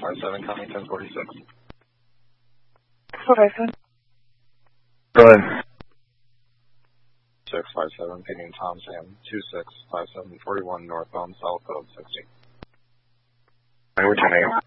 657 coming 1046. 457. Go ahead. 657 pinging Tom Sam 265741 northbound south of 60. We're turning.